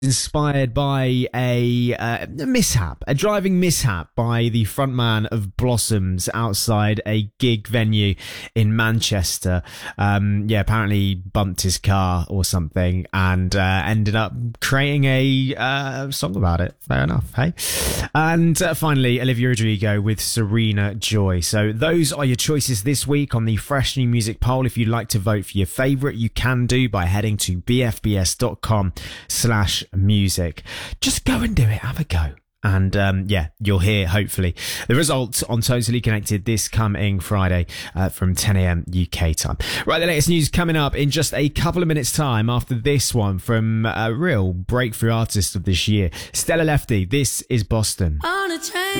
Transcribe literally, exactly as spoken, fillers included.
inspired by a, uh, a mishap, a driving mishap by the frontman of Blossoms outside a gig venue in Manchester. Um, yeah, apparently bumped his car or something and uh, ended up creating a uh, song about it. Fair enough, hey? And uh, finally, Olivia Rodrigo with Serena Joy. So those are your choices this week on the Fresh New Music poll. If you'd like to vote for your favourite, you can do by heading to bfbs.com slash music. Just go and do it. Have a go. And um, yeah, you'll hear, hopefully, the result on Totally Connected this coming Friday uh, from ten a.m. U K time. Right, the latest news coming up in just a couple of minutes' time after this one from a real breakthrough artist of this year, Stella Lefty. This is Boston. On a train.